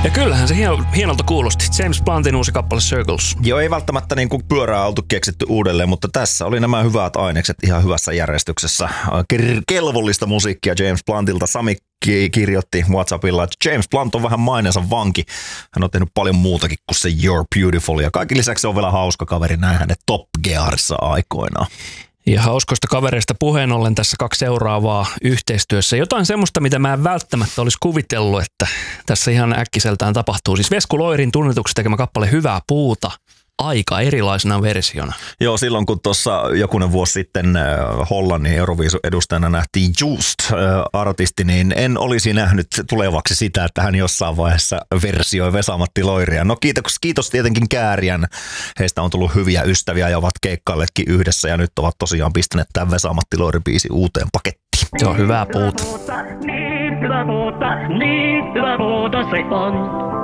Ja kyllähän se hienolta kuulosti. James Bluntin uusi kappale Circles. Joo, ei välttämättä niin kuin pyörää oltu keksitty uudelleen, mutta tässä oli nämä hyvät ainekset ihan hyvässä järjestyksessä. Kelvollista musiikkia James Bluntilta. Sami kirjoitti WhatsAppilla, että James Blunt on vähän maineensa vanki. Hän on tehnyt paljon muutakin kuin se You're Beautiful. Ja kaikki lisäksi on vielä hauska kaveri, näin hänet Top Gearissa aikoinaan. Ja hauskoista kavereista puheen ollen tässä 2 seuraavaa yhteistyössä. Jotain semmoista, mitä mä en välttämättä olisi kuvitellut, että tässä ihan äkkiseltään tapahtuu. Siis Vesku Loirin tunnetuksi tekemä kappale Hyvää puuta aika erilaisena versiona. Joo, silloin kun tuossa jokunen vuosi sitten Hollannin Euroviisu-edustajana nähtiin Just-artisti, niin en olisi nähnyt tulevaksi sitä, että hän jossain vaiheessa versioi Vesa-Matti Loiria. No kiitos tietenkin Kääriän. Heistä on tullut hyviä ystäviä ja ovat keikkailleetkin yhdessä ja nyt ovat tosiaan pistäneet tämän Vesa-Matti Loiri-biisin uuteen pakettiin. Joo, hyvää puuta. Niin hyvää puuta se on.